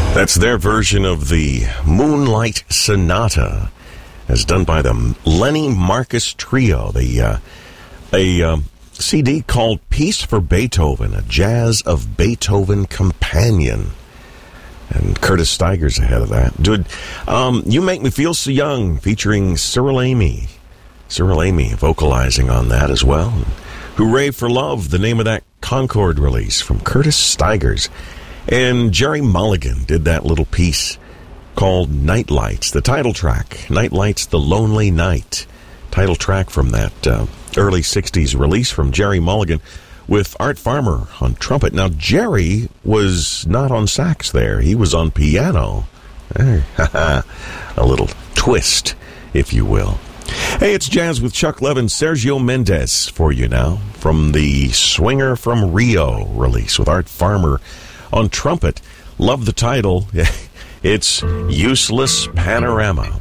That's their version of the Moonlight Sonata, as done by the Lenny Marcus Trio. A CD called Piece for Beethoven, a Jazz of Beethoven companion. And Curtis Stigers ahead of that. Dude, You Make Me Feel So Young, featuring Cyril Amy. Cyril Amy vocalizing on that as well. Hooray for Love, the name of that Concord release from Curtis Stigers. And Jerry Mulligan did that little piece called Night Lights, the title track. Night Lights, The Lonely Night. Title track from that early 60s release from Jerry Mulligan with Art Farmer on trumpet. Now, Jerry was not on sax there. He was on piano. A little twist, if you will. Hey, it's Jazz with Chuck Levin, Sergio Mendes for you now from the Swinger from Rio release with Art Farmer on trumpet. Love the title. It's Useless Panorama.